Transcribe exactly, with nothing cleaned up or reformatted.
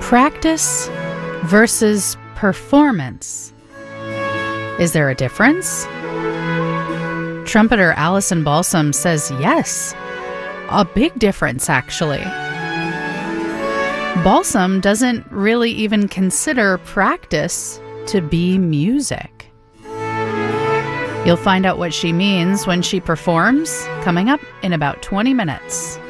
Practice versus performance. Is there a difference? Trumpeter Allison Balsam says yes. A big difference, actually. Balsam doesn't really even consider practice to be music. You'll find out what she means when she performs, coming up in about twenty minutes.